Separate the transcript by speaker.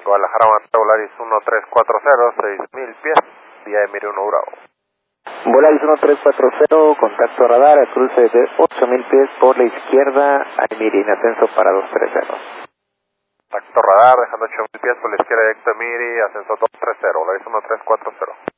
Speaker 1: Guadalajara, Volaris 1340, 6000 pies, vía Emiri 1 Bravo.
Speaker 2: Volaris 1340, contacto radar, a cruce de 8000 pies por la izquierda, a Emiri, en ascenso para 230.
Speaker 1: Contacto radar, dejando 8000 pies por la izquierda directo Emiri, ascenso 230, Volaris 1340.